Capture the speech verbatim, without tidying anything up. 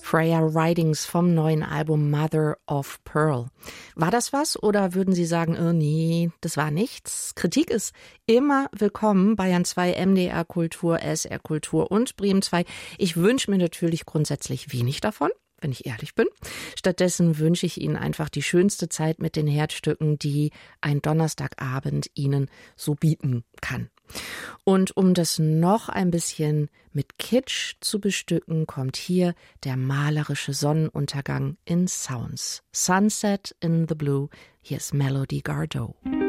Freya Ridings vom neuen Album Mother of Pearl. War das was oder würden Sie sagen, oh nee, das war nichts? Kritik ist immer willkommen. Bayern zwei, M D R Kultur, S R Kultur und Bremen zwei. Ich wünsche mir natürlich grundsätzlich wenig davon, wenn ich ehrlich bin. Stattdessen wünsche ich Ihnen einfach die schönste Zeit mit den Herzstücken, die ein Donnerstagabend Ihnen so bieten kann. Und um das noch ein bisschen mit Kitsch zu bestücken, kommt hier der malerische Sonnenuntergang in Sounds. Sunset in the Blue. Hier ist Melody Gardot.